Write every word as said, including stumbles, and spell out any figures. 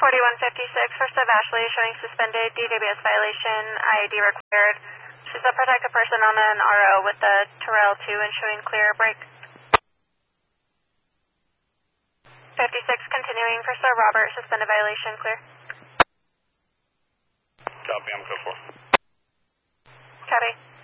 forty-one fifty-six for Steph Ashley showing suspended D W S violation, I D required. She's a protected person on an R O with the Terrell two and showing clear break. fifty-six continuing for Sir Robert, suspended violation, clear. Copy, I'm code four. Copy.